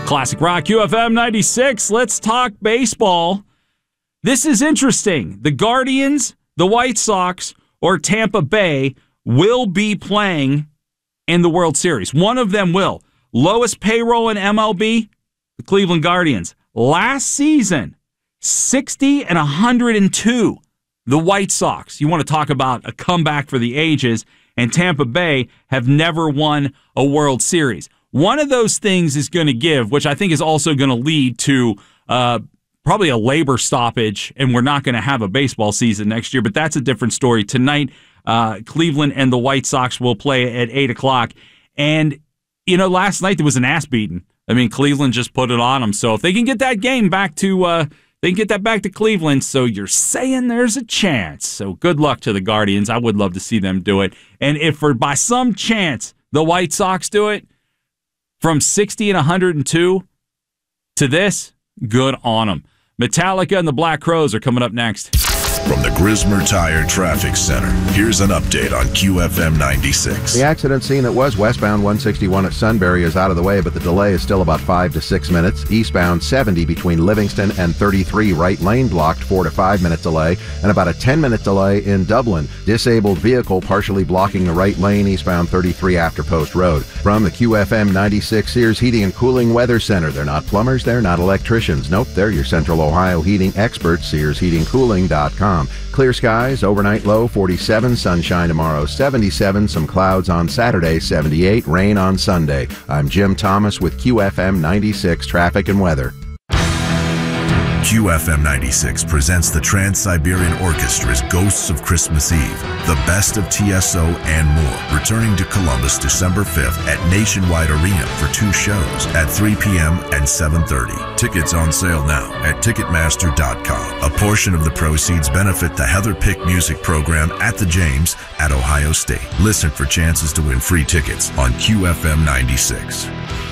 Classic Rock, QFM 96. Let's talk baseball. This is interesting. The Guardians, the White Sox, or Tampa Bay will be playing in the World Series. One of them will. Lowest payroll in MLB, the Cleveland Guardians. Last season, 60 and 102. The White Sox. You want to talk about a comeback for the ages, and Tampa Bay have never won a World Series. One of those things is going to give, which I think is also going to lead to probably a labor stoppage, and we're not going to have a baseball season next year, but that's a different story. Tonight, Cleveland and the White Sox will play at 8 o'clock. And, last night there was an ass beating. I mean, Cleveland just put it on them. So if they can get that game back to Cleveland, so you're saying there's a chance. So good luck to the Guardians. I would love to see them do it. And if by some chance the White Sox do it, from 60 and 102 to this, good on them. Metallica and the Black Crowes are coming up next. From the Grismer Tire Traffic Center, here's an update on QFM 96. The accident scene that was westbound 161 at Sunbury is out of the way, but the delay is still about 5 to 6 minutes. Eastbound 70 between Livingston and 33, right lane blocked, 4 to 5 minute delay, and about a 10-minute delay in Dublin. Disabled vehicle partially blocking the right lane, eastbound 33 after Post Road. From the QFM 96 Sears Heating and Cooling Weather Center, they're not plumbers, they're not electricians. Nope, they're your Central Ohio heating experts, SearsHeatingCooling.com. Clear skies, overnight low 47, sunshine tomorrow 77, some clouds on Saturday 78, rain on Sunday. I'm Jim Thomas with QFM 96 Traffic and Weather. QFM 96 presents the Trans-Siberian Orchestra's Ghosts of Christmas Eve, the best of TSO and more, returning to Columbus December 5th at Nationwide Arena for 2 shows at 3 p.m. and 7:30. Tickets on sale now at Ticketmaster.com. A portion of the proceeds benefit the Heather Pick Music Program at the James at Ohio State. Listen for chances to win free tickets on QFM 96.